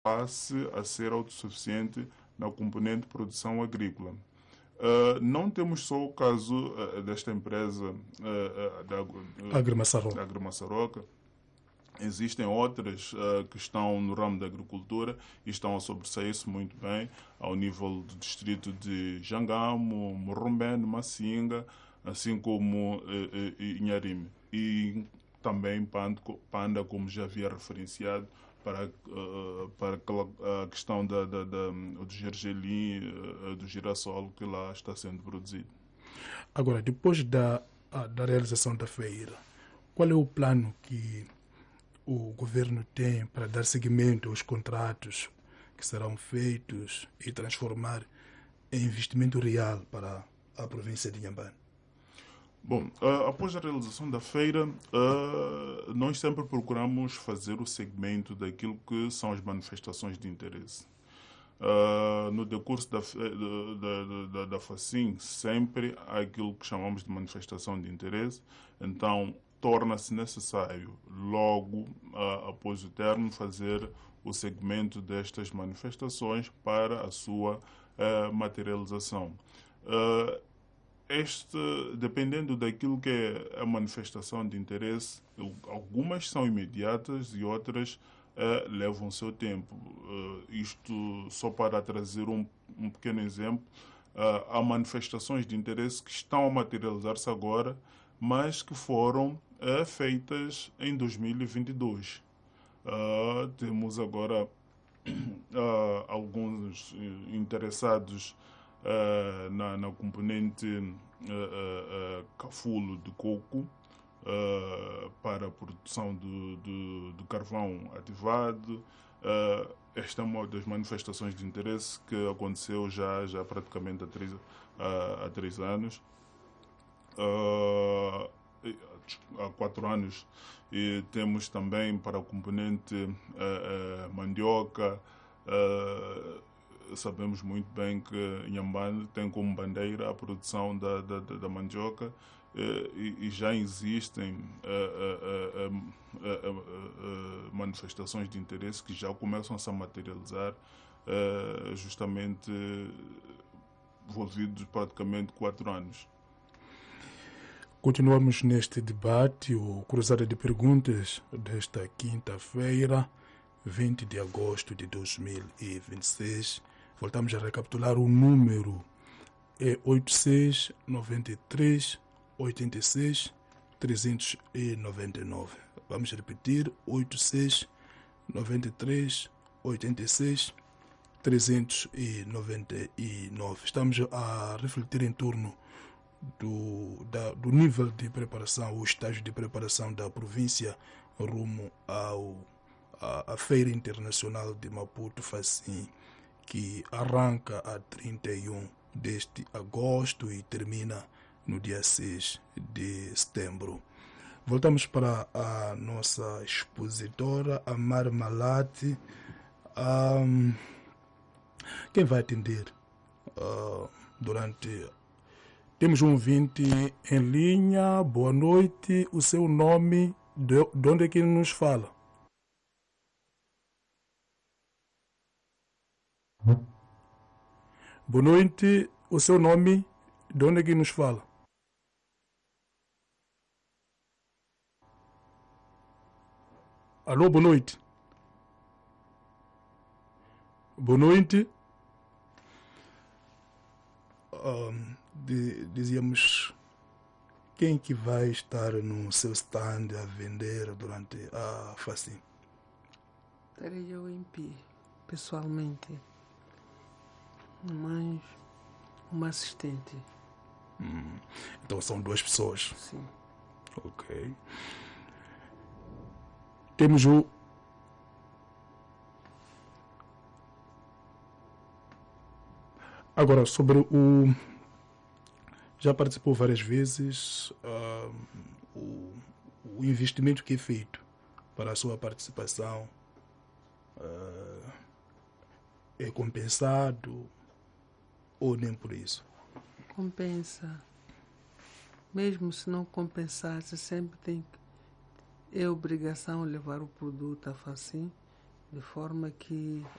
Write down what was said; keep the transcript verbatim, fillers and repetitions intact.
passe a ser autossuficiente na componente de produção agrícola. Uh, não temos só o caso uh, desta empresa uh, uh, da, uh, Agrimassaroca. da Agrimassaroca. Existem outras uh, que estão no ramo da agricultura e estão a sobressair-se muito bem ao nível do distrito de Jangamo, Morrombene, Massinga, assim como uh, uh, Inharime. E também Panda, como já havia referenciado, para, uh, para a questão da, da, da, do gergelim, uh, do girassol que lá está sendo produzido. Agora, depois da, da realização da feira, qual é o plano que o governo tem para dar seguimento aos contratos que serão feitos e transformar em investimento real para a província de Inhambane? Bom, uh, após a realização da feira, uh, nós sempre procuramos fazer o segmento daquilo que são as manifestações de interesse. Uh, no decurso da, da, da, da FACIM, sempre há aquilo que chamamos de manifestação de interesse, então torna-se necessário, logo uh, após o término, fazer o segmento destas manifestações para a sua uh, materialização. Uh, Este, dependendo daquilo que é a manifestação de interesse, algumas são imediatas e outras uh, levam o seu tempo. Uh, isto só para trazer um, um pequeno exemplo, uh, há manifestações de interesse que estão a materializar-se agora, mas que foram uh, feitas em dois mil e vinte e dois. Uh, temos agora uh, alguns interessados Uh, na, na componente uh, uh, uh, cafulo de coco uh, para a produção do, do, do carvão ativado. Uh, esta é uma das manifestações de interesse que aconteceu já, já praticamente há três, uh, há três anos. Uh, há quatro anos. E temos também para a componente uh, uh, mandioca. Uh, Sabemos muito bem que Inhambane tem como bandeira a produção da, da, da mandioca eh, e, e já existem eh, eh, eh, manifestações de interesse que já começam a se materializar eh, justamente envolvidos praticamente quatro anos. Continuamos neste debate, o Cruzada de Perguntas desta quinta-feira, vinte de agosto de dois mil e vinte e seis. Voltamos a recapitular o número, é oito seis nove três oito seis três nove nove. Vamos repetir, oito seis nove três oito seis três nove nove. Estamos a refletir em torno do, da, do nível de preparação, o estágio de preparação da província rumo ao, a, a Feira Internacional de Maputo FACIM, que arranca a trinta e um deste agosto e termina no dia seis de setembro. Voltamos para a nossa expositora, Amar Malati. Um, quem vai atender uh, durante... Temos um ouvinte em linha. Boa noite. O seu nome, de, de onde é que nos fala? Boa noite, o seu nome, de onde é que nos fala? Alô, boa noite. Boa noite. Um, de, dizíamos, quem que vai estar no seu stand a vender durante a FACIM? Estarei eu em pé, pessoalmente. Mais uma assistente. Hum, então são duas pessoas. Sim. Ok. Temos o... Agora, sobre o... Já participou várias vezes uh, o, o investimento que é feito para a sua participação uh, é compensado ou nem por isso? Compensa. Mesmo se não compensasse, sempre tem que... É obrigação levar o produto à FACIM de forma que